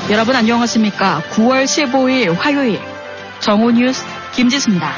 여러분 안녕하십니까? 9월 15일 화요일 정오 뉴스 김지수입니다.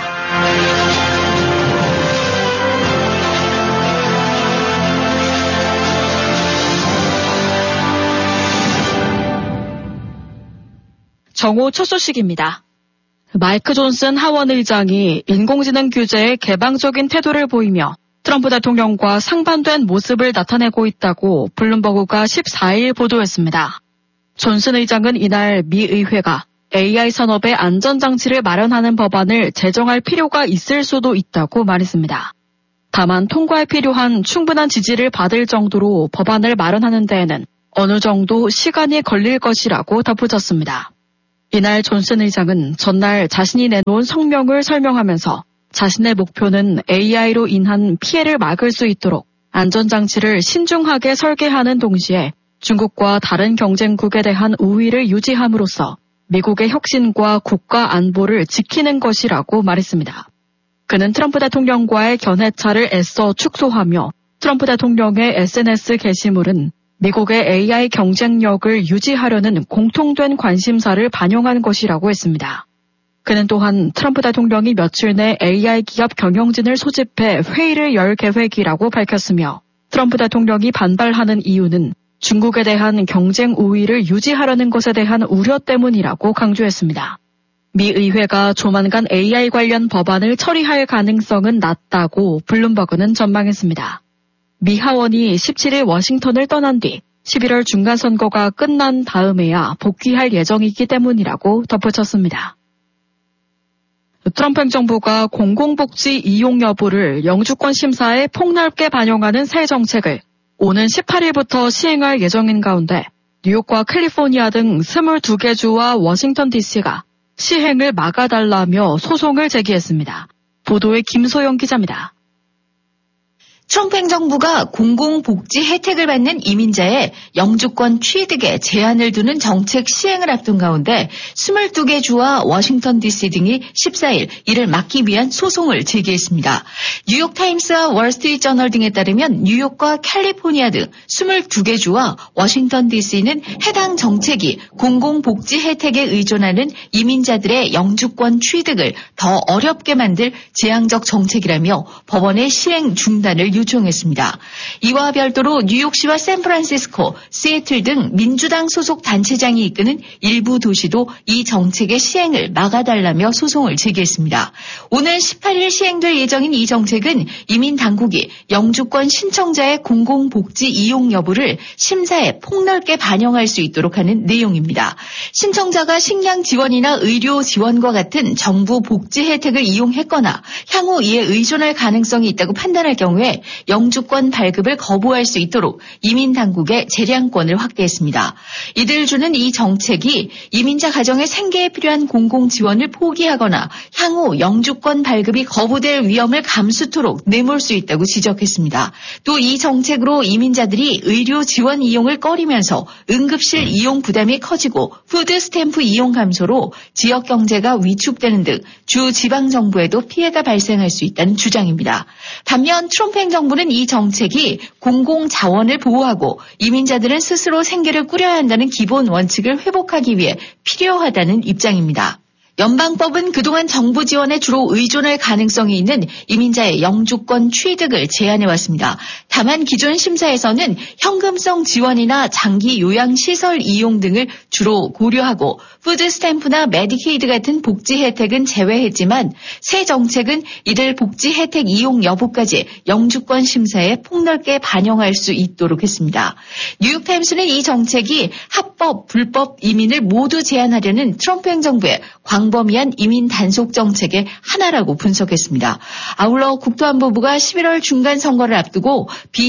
정오 첫 소식입니다. 마이크 존슨 하원 의장이 인공지능 규제에 개방적인 태도를 보이며 트럼프 대통령과 상반된 모습을 나타내고 있다고 블룸버그가 14일 보도했습니다. 존슨 의장은 이날 미 의회가 AI 산업의 안전장치를 마련하는 법안을 제정할 필요가 있을 수도 있다고 말했습니다. 다만 통과에 필요한 충분한 지지를 받을 정도로 법안을 마련하는 데에는 어느 정도 시간이 걸릴 것이라고 덧붙였습니다. 이날 존슨 의장은 전날 자신이 내놓은 성명을 설명하면서 자신의 목표는 AI로 인한 피해를 막을 수 있도록 안전장치를 신중하게 설계하는 동시에 중국과 다른 경쟁국에 대한 우위를 유지함으로써 미국의 혁신과 국가 안보를 지키는 것이라고 말했습니다. 그는 트럼프 대통령과의 견해차를 애써 축소하며 트럼프 대통령의 SNS 게시물은 미국의 AI 경쟁력을 유지하려는 공통된 관심사를 반영한 것이라고 했습니다. 그는 또한 트럼프 대통령이 며칠 내 AI 기업 경영진을 소집해 회의를 열 계획이라고 밝혔으며 트럼프 대통령이 반발하는 이유는 중국에 대한 경쟁 우위를 유지하려는 것에 대한 우려 때문이라고 강조했습니다. 미 의회가 조만간 AI 관련 법안을 처리할 가능성은 낮다고 블룸버그는 전망했습니다. 미 하원이 17일 워싱턴을 떠난 뒤 11월 중간선거가 끝난 다음에야 복귀할 예정이기 때문이라고 덧붙였습니다. 트럼프 행정부가 공공복지 이용 여부를 영주권 심사에 폭넓게 반영하는 새 정책을 오는 18일부터 시행할 예정인 가운데 뉴욕과 캘리포니아 등 22개 주와 워싱턴 DC가 시행을 막아달라며 소송을 제기했습니다. 보도에 김소영 기자입니다. 트럼프 행정부가 공공복지 혜택을 받는 이민자의 영주권 취득에 제한을 두는 정책 시행을 앞둔 가운데 22개 주와 워싱턴 DC 등이 14일 이를 막기 위한 소송을 제기했습니다. 뉴욕타임스와 월스트리트저널 등에 따르면 뉴욕과 캘리포니아 등 22개 주와 워싱턴 DC는 해당 정책이 공공복지 혜택에 의존하는 이민자들의 영주권 취득을 더 어렵게 만들 재앙적 정책이라며 법원의 시행 중단을 요청했습니다. 이와 별도로 뉴욕시와 샌프란시스코, 시애틀 등 민주당 소속 단체장이 이끄는 일부 도시도 이 정책의 시행을 막아달라며 소송을 제기했습니다. 오늘 18일 시행될 예정인 이 정책은 이민 당국이 영주권 신청자의 공공복지 이용 여부를 심사에 폭넓게 반영할 수 있도록 하는 내용입니다. 신청자가 식량 지원이나 의료 지원과 같은 정부 복지 혜택을 이용했거나 향후 이에 의존할 가능성이 있다고 판단할 경우에 영주권 발급을 거부할 수 있도록 이민 당국의 재량권을 확대했습니다. 이들 주는 이 정책이 이민자 가정의 생계에 필요한 공공 지원을 포기하거나 향후 영주권 발급이 거부될 위험을 감수토록 내몰 수 있다고 지적했습니다. 또 이 정책으로 이민자들이 의료 지원 이용을 꺼리면서 응급실 이용 부담이 커지고 푸드 스탬프 이용 감소로 지역 경제가 위축되는 등 주 지방 정부에도 피해가 발생할 수 있다는 주장입니다. 반면 트럼프 행정부는 이 정책이 공공 자원을 보호하고 이민자들은 스스로 생계를 꾸려야 한다는 기본 원칙을 회복하기 위해 필요하다는 입장입니다. 연방법은 그동안 정부 지원에 주로 의존할 가능성이 있는 이민자의 영주권 취득을 제한해왔습니다. 다만 기존 심사에서는 현금성 지원이나 장기 요양시설 이용 등을 주로 고려하고 푸드 스탬프나 메디케이드 같은 복지 혜택은 제외했지만 새 정책은 이들 복지 혜택 이용 여부까지 영주권 심사에 폭넓게 반영할 수 있도록 했습니다. 뉴욕타임스는 이 정책이 합법, 불법 이민을 모두 제한하려는 트럼프 행정부의 광범위한 이민 단속 정책의 하나라고 분석했습니다. 아울러 국토안보부가 11월 중간 선거를 앞두고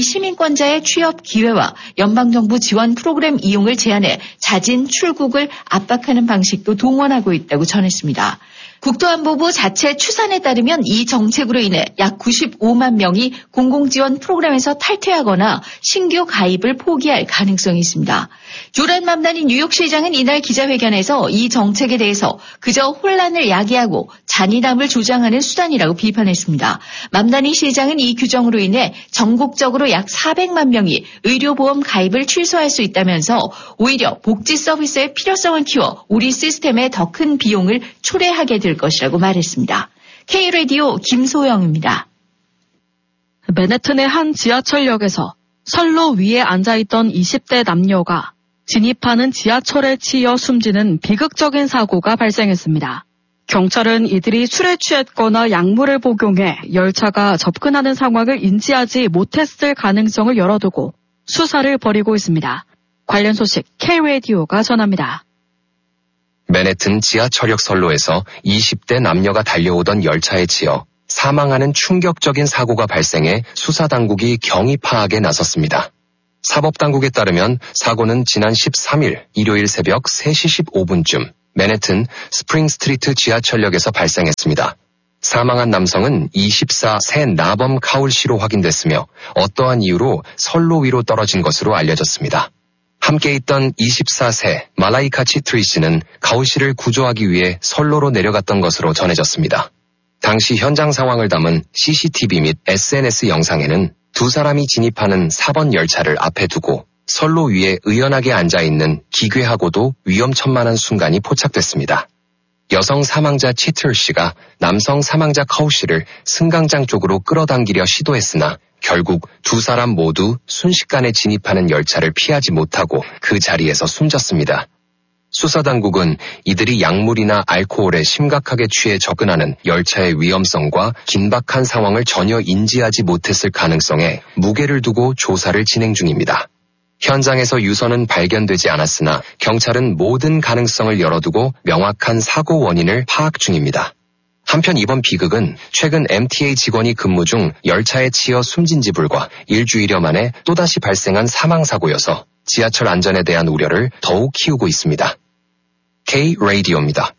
비시민권자의 취업 기회와 연방정부 지원 프로그램 이용을 제한해 자진 출국을 압박하는 방식도 동원하고 있다고 전했습니다. 국토안보부 자체 추산에 따르면 이 정책으로 인해 약 95만 명이 공공지원 프로그램에서 탈퇴하거나 신규 가입을 포기할 가능성이 있습니다. 교란 맘단인 뉴욕시장은 이날 기자회견에서 이 정책에 대해서 그저 혼란을 야기하고 잔인함을 조장하는 수단이라고 비판했습니다. 맘단인 시장은 이 규정으로 인해 전국적으로 약 400만 명이 의료보험 가입을 취소할 수 있다면서 오히려 복지 서비스의 필요성을 키워 우리 시스템에 더 큰 비용을 초래하게 될 것이라고 말했습니다. K-라디오 김소영입니다. 맨해튼의 한 지하철역에서 선로 위에 앉아있던 20대 남녀가 진입하는 지하철에 치여 숨지는 비극적인 사고가 발생했습니다. 경찰은 이들이 술에 취했거나 약물을 복용해 열차가 접근하는 상황을 인지하지 못했을 가능성을 열어두고 수사를 벌이고 있습니다. 관련 소식 K-라디오가 전합니다. 맨해튼 지하철역 선로에서 20대 남녀가 달려오던 열차에 치여 사망하는 충격적인 사고가 발생해 수사당국이 경위 파악에 나섰습니다. 사법당국에 따르면 사고는 지난 13일 일요일 새벽 3시 15분쯤 맨해튼 스프링 스트리트 지하철역에서 발생했습니다. 사망한 남성은 24세 나범 카울 씨로 확인됐으며 어떠한 이유로 선로 위로 떨어진 것으로 알려졌습니다. 함께 있던 24세 말라이카 치트리 씨는 카울 씨를 구조하기 위해 선로로 내려갔던 것으로 전해졌습니다. 당시 현장 상황을 담은 CCTV 및 SNS 영상에는 두 사람이 진입하는 4번 열차를 앞에 두고 선로 위에 의연하게 앉아있는 기괴하고도 위험천만한 순간이 포착됐습니다. 여성 사망자 치트리 씨가 남성 사망자 카울 씨를 승강장 쪽으로 끌어당기려 시도했으나 결국 두 사람 모두 순식간에 진입하는 열차를 피하지 못하고 그 자리에서 숨졌습니다. 수사당국은 이들이 약물이나 알코올에 심각하게 취해 접근하는 열차의 위험성과 긴박한 상황을 전혀 인지하지 못했을 가능성에 무게를 두고 조사를 진행 중입니다. 현장에서 유서는 발견되지 않았으나 경찰은 모든 가능성을 열어두고 명확한 사고 원인을 파악 중입니다. 한편 이번 비극은 최근 MTA 직원이 근무 중 열차에 치여 숨진 지 불과 일주일여 만에 또다시 발생한 사망사고여서 지하철 안전에 대한 우려를 더욱 키우고 있습니다. K-라디오입니다.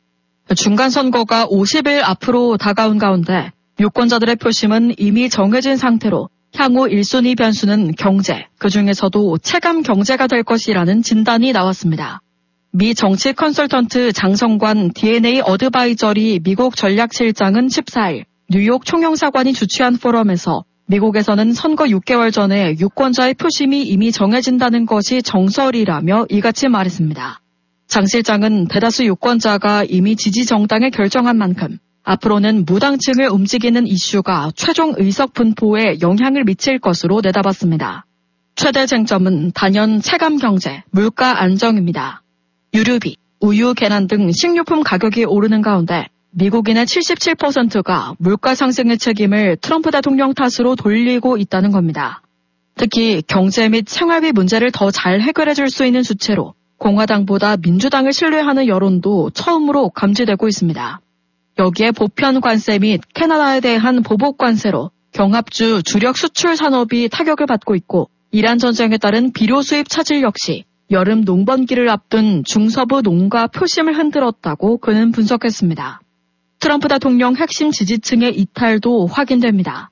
중간선거가 50일 앞으로 다가온 가운데 유권자들의 표심은 이미 정해진 상태로 향후 1순위 변수는 경제, 그중에서도 체감 경제가 될 것이라는 진단이 나왔습니다. 미 정치 컨설턴트 장성관 DNA 어드바이저리 미국 전략실장은 14일 뉴욕 총영사관이 주최한 포럼에서 미국에서는 선거 6개월 전에 유권자의 표심이 이미 정해진다는 것이 정설이라며 이같이 말했습니다. 장 실장은 대다수 유권자가 이미 지지 정당에 결정한 만큼 앞으로는 무당층을 움직이는 이슈가 최종 의석 분포에 영향을 미칠 것으로 내다봤습니다. 최대 쟁점은 단연 체감 경제, 물가 안정입니다. 유류비, 우유, 계란 등 식료품 가격이 오르는 가운데 미국인의 77%가 물가 상승의 책임을 트럼프 대통령 탓으로 돌리고 있다는 겁니다. 특히 경제 및 생활비 문제를 더 잘 해결해 줄 수 있는 주체로 공화당보다 민주당을 신뢰하는 여론도 처음으로 감지되고 있습니다. 여기에 보편 관세 및 캐나다에 대한 보복 관세로 경합주 주력 수출 산업이 타격을 받고 있고 이란 전쟁에 따른 비료 수입 차질 역시 여름 농번기를 앞둔 중서부 농가 표심을 흔들었다고 그는 분석했습니다. 트럼프 대통령 핵심 지지층의 이탈도 확인됩니다.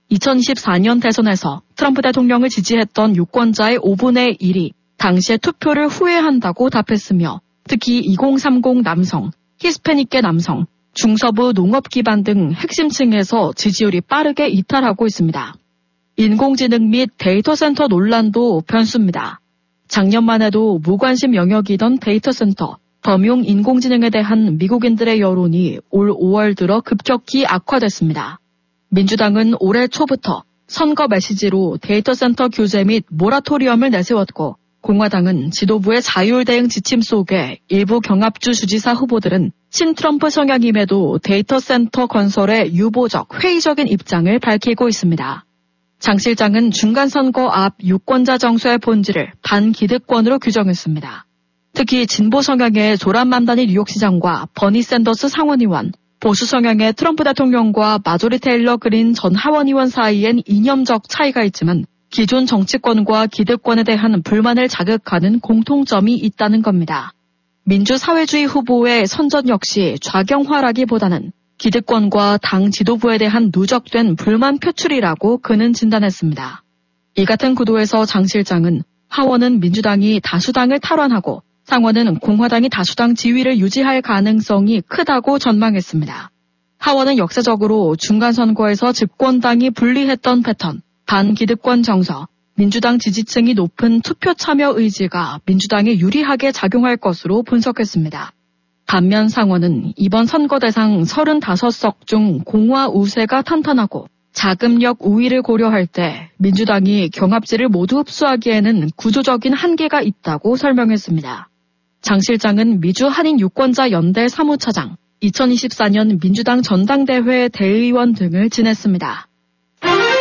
2024년 대선에서 트럼프 대통령을 지지했던 유권자의 5분의 1이 당시의 투표를 후회한다고 답했으며 특히 2030 남성, 히스패닉계 남성, 중서부 농업 기반 등 핵심층에서 지지율이 빠르게 이탈하고 있습니다. 인공지능 및 데이터 센터 논란도 변수입니다. 작년만 해도 무관심 영역이던 데이터 센터, 범용 인공지능에 대한 미국인들의 여론이 올 5월 들어 급격히 악화됐습니다. 민주당은 올해 초부터 선거 메시지로 데이터 센터 규제 및 모라토리엄을 내세웠고 공화당은 지도부의 자율 대응 지침 속에 일부 경합주 주지사 후보들은 친트럼프 성향임에도 데이터 센터 건설에 유보적, 회의적인 입장을 밝히고 있습니다. 장 실장은 중간선거 앞 유권자 정서의 본질을 반기득권으로 규정했습니다. 특히 진보 성향의 조란 맘다니 뉴욕시장과 버니 샌더스 상원의원, 보수 성향의 트럼프 대통령과 마조리 테일러 그린 전 하원의원 사이엔 이념적 차이가 있지만 기존 정치권과 기득권에 대한 불만을 자극하는 공통점이 있다는 겁니다. 민주사회주의 후보의 선전 역시 좌경화라기보다는 기득권과 당 지도부에 대한 누적된 불만 표출이라고 그는 진단했습니다. 이 같은 구도에서 장 실장은 하원은 민주당이 다수당을 탈환하고 상원은 공화당이 다수당 지위를 유지할 가능성이 크다고 전망했습니다. 하원은 역사적으로 중간선거에서 집권당이 불리했던 패턴, 반기득권 정서, 민주당 지지층이 높은 투표 참여 의지가 민주당에 유리하게 작용할 것으로 분석했습니다. 반면 상원은 이번 선거 대상 35석 중 공화 우세가 탄탄하고 자금력 우위를 고려할 때 민주당이 경합지를 모두 흡수하기에는 구조적인 한계가 있다고 설명했습니다. 장 실장은 미주 한인 유권자 연대 사무차장, 2024년 민주당 전당대회 대의원 등을 지냈습니다.